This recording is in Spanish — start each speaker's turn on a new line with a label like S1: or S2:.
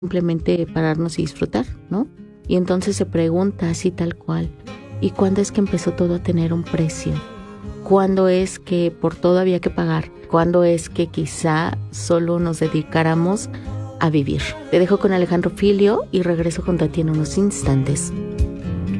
S1: simplemente pararnos y disfrutar, ¿no? Y entonces se pregunta así tal cual, ¿y cuándo es que empezó todo a tener un precio? ¿Cuándo es que por todo había que pagar? ¿Cuándo es que quizá solo nos dedicáramos a vivir? Te dejo con Alejandro Filio y regreso junto a ti en unos instantes.